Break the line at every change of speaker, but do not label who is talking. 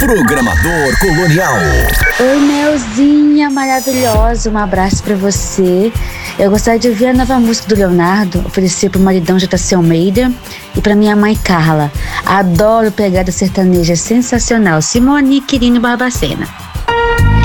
Programador Colonial.
Oi, Melzinha maravilhosa, um abraço pra você. Eu gostaria de ouvir a nova música do Leonardo, oferecer pro maridão JC Almeida e pra minha mãe Carla. Adoro pegada sertaneja, sensacional. Simone Quirino Barbacena.